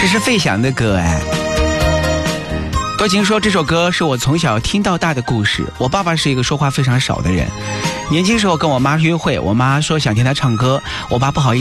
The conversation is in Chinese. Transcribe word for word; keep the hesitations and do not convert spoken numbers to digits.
这是费翔的歌哎。多情说这首歌是我从小听到大的故事。我爸爸是一个说话非常少的人，年轻时候跟我妈约会，我妈说想听他唱歌，我爸不好意思